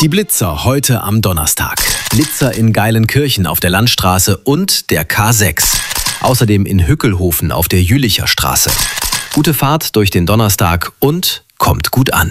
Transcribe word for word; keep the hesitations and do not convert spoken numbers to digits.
Die Blitzer heute am Donnerstag. Blitzer in Geilenkirchen auf der Landstraße und der K sechs. Außerdem in Hückelhofen auf der Jülicher Straße. Gute Fahrt durch den Donnerstag und kommt gut an.